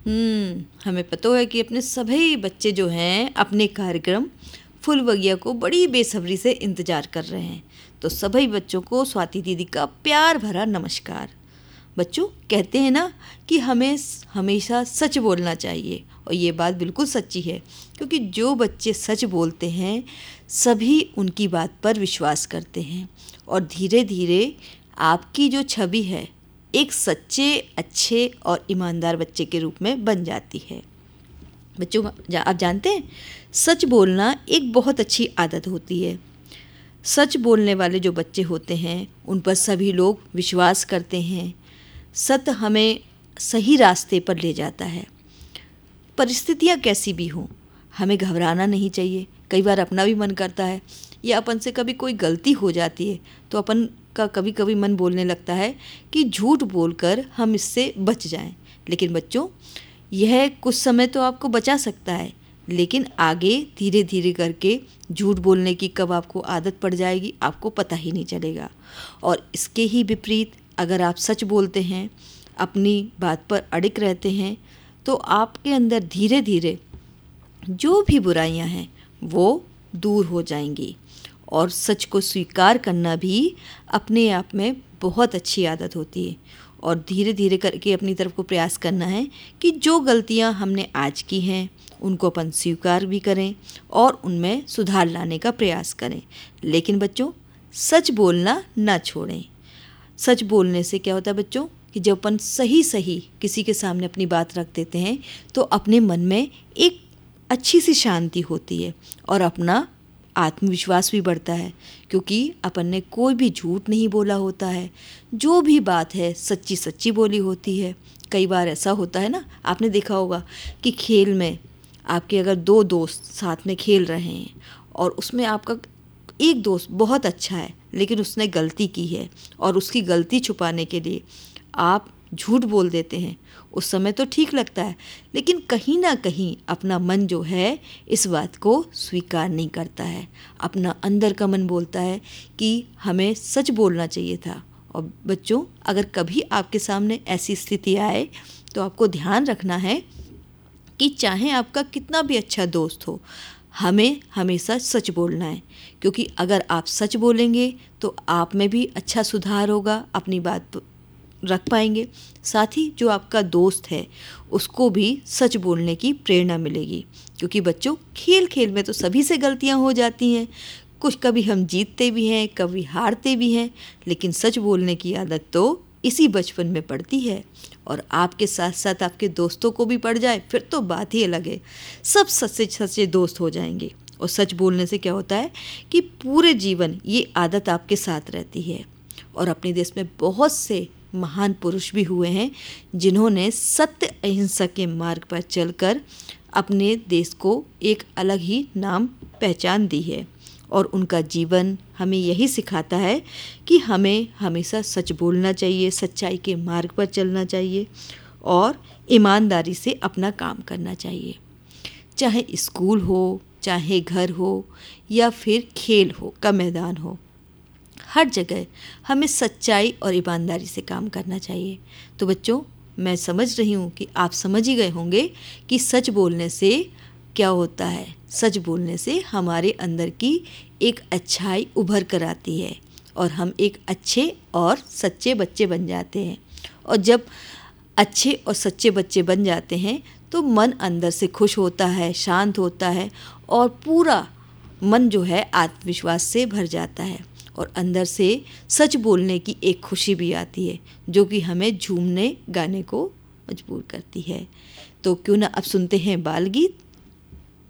हमें पता है कि अपने सभी बच्चे जो हैं अपने कार्यक्रम फुलवगिया को बड़ी बेसब्री से इंतज़ार कर रहे हैं। तो सभी बच्चों को स्वाति दीदी का प्यार भरा नमस्कार। बच्चों, कहते हैं ना कि हमें हमेशा सच बोलना चाहिए, और ये बात बिल्कुल सच्ची है, क्योंकि जो बच्चे सच बोलते हैं सभी उनकी बात पर विश्वास करते हैं, और धीरे धीरे आपकी जो छवि है एक सच्चे, अच्छे और ईमानदार बच्चे के रूप में बन जाती है। बच्चों, आप जानते हैं सच बोलना एक बहुत अच्छी आदत होती है। सच बोलने वाले जो बच्चे होते हैं उन पर सभी लोग विश्वास करते हैं। सत्य हमें सही रास्ते पर ले जाता है। परिस्थितियाँ कैसी भी हों, हमें घबराना नहीं चाहिए। कई बार अपना भी मन करता है या अपन से कभी कोई गलती हो जाती है तो अपन का कभी कभी मन बोलने लगता है कि झूठ बोलकर हम इससे बच जाएं। लेकिन बच्चों, यह कुछ समय तो आपको बचा सकता है, लेकिन आगे धीरे धीरे करके झूठ बोलने की कब आपको आदत पड़ जाएगी आपको पता ही नहीं चलेगा। और इसके ही विपरीत अगर आप सच बोलते हैं, अपनी बात पर अड़िग रहते हैं, तो आपके अंदर धीरे धीरे जो भी बुराइयां हैं वो दूर हो जाएंगी। और सच को स्वीकार करना भी अपने आप में बहुत अच्छी आदत होती है। और धीरे धीरे करके अपनी तरफ को प्रयास करना है कि जो गलतियां हमने आज की हैं उनको अपन स्वीकार भी करें और उनमें सुधार लाने का प्रयास करें। लेकिन बच्चों, सच बोलना ना छोड़ें। सच बोलने से क्या होता है बच्चों कि जब अपन सही सही किसी के सामने अपनी बात रख देते हैं तो अपने मन में एक अच्छी सी शांति होती है और अपना आत्मविश्वास भी बढ़ता है, क्योंकि अपन ने कोई भी झूठ नहीं बोला होता है। जो भी बात है सच्ची सच्ची बोली होती है। कई बार ऐसा होता है ना, आपने देखा होगा कि खेल में आपके अगर दो दोस्त साथ में खेल रहे हैं और उसमें आपका एक दोस्त बहुत अच्छा है लेकिन उसने गलती की है और उसकी गलती छुपाने के लिए आप झूठ बोल देते हैं। उस समय तो ठीक लगता है, लेकिन कहीं ना कहीं अपना मन जो है इस बात को स्वीकार नहीं करता है। अपना अंदर का मन बोलता है कि हमें सच बोलना चाहिए था। और बच्चों, अगर कभी आपके सामने ऐसी स्थिति आए तो आपको ध्यान रखना है कि चाहे आपका कितना भी अच्छा दोस्त हो, हमें हमेशा सच बोलना है, क्योंकि अगर आप सच बोलेंगे तो आप में भी अच्छा सुधार होगा, अपनी बात रख पाएंगे। साथ ही जो आपका दोस्त है उसको भी सच बोलने की प्रेरणा मिलेगी, क्योंकि बच्चों खेल खेल में तो सभी से गलतियां हो जाती हैं। कुछ कभी हम जीतते भी हैं, कभी हारते भी हैं, लेकिन सच बोलने की आदत तो इसी बचपन में पड़ती है। और आपके साथ साथ आपके दोस्तों को भी पड़ जाए फिर तो बात ही अलग है। सब सच्चे सच्चे दोस्त हो जाएंगे। और सच बोलने से क्या होता है कि पूरे जीवन ये आदत आपके साथ रहती है। और अपने देश में बहुत से महान पुरुष भी हुए हैं जिन्होंने सत्य अहिंसा के मार्ग पर चलकर अपने देश को एक अलग ही नाम पहचान दी है। और उनका जीवन हमें यही सिखाता है कि हमें हमेशा सच बोलना चाहिए, सच्चाई के मार्ग पर चलना चाहिए और ईमानदारी से अपना काम करना चाहिए। चाहे स्कूल हो, चाहे घर हो या फिर खेल हो का मैदान हो, हर जगह हमें सच्चाई और ईमानदारी से काम करना चाहिए। तो बच्चों, मैं समझ रही हूँ कि आप समझ ही गए होंगे कि सच बोलने से क्या होता है। सच बोलने से हमारे अंदर की एक अच्छाई उभर कर आती है और हम एक अच्छे और सच्चे बच्चे बन जाते हैं। और जब अच्छे और सच्चे बच्चे बन जाते हैं तो मन अंदर से खुश होता है, शांत होता है और पूरा मन जो है आत्मविश्वास से भर जाता है। और अंदर से सच बोलने की एक खुशी भी आती है जो कि हमें झूमने गाने को मजबूर करती है। तो क्यों ना अब सुनते हैं बाल गीत।